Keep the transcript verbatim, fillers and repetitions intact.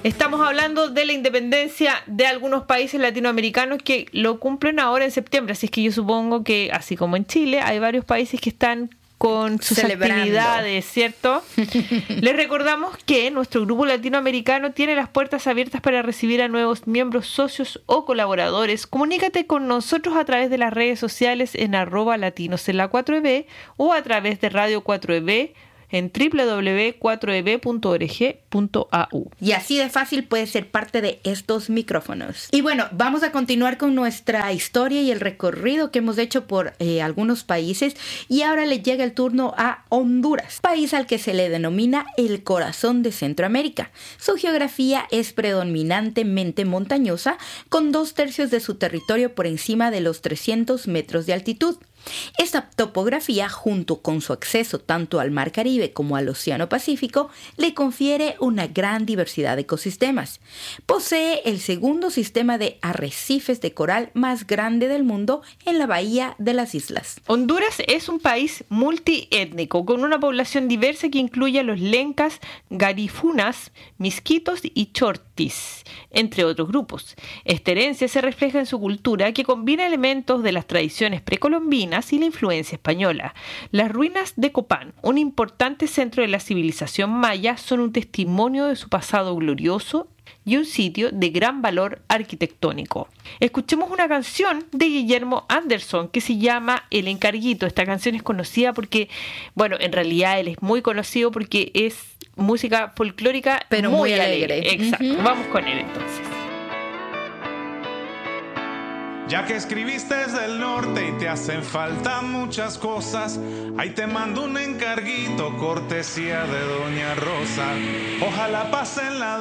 Estamos hablando de la independencia de algunos países latinoamericanos que lo cumplen ahora en septiembre, así es que yo supongo que, así como en Chile, hay varios países que están con sus Celebrando. actividades, ¿cierto? Les recordamos que nuestro grupo latinoamericano tiene las puertas abiertas para recibir a nuevos miembros, socios o colaboradores. Comunícate con nosotros a través de las redes sociales en arroba latinos en la cuatro e be o a través de Radio cuatro e be en doble u doble u doble u punto cuatro e be punto org punto a u. Y así de fácil puedes ser parte de estos micrófonos. Y bueno, vamos a continuar con nuestra historia y el recorrido que hemos hecho por eh, algunos países. Y ahora le llega el turno a Honduras, país al que se le denomina el corazón de Centroamérica. Su geografía es predominantemente montañosa, con dos tercios de su territorio por encima de los trescientos metros de altitud. Esta topografía, junto con su acceso tanto al Mar Caribe como al Océano Pacífico, le confiere una gran diversidad de ecosistemas. Posee el segundo sistema de arrecifes de coral más grande del mundo en la Bahía de las Islas. Honduras es un país multiétnico, con una población diversa que incluye a los lencas, garifunas, misquitos y chortis, entre otros grupos. Esta herencia se refleja en su cultura, que combina elementos de las tradiciones precolombinas y la influencia española. Las ruinas de Copán, un importante centro de la civilización maya, son un testimonio de su pasado glorioso y un sitio de gran valor arquitectónico. Escuchemos una canción de Guillermo Anderson que se llama El Encarguito. Esta canción es conocida porque, bueno, en realidad él es muy conocido porque es música folclórica, pero muy, muy alegre. alegre. Exacto. Uh-huh. Vamos con él entonces. Ya que escribiste desde el norte y te hacen falta muchas cosas, ahí te mando un encarguito, cortesía de Doña Rosa. Ojalá pasen la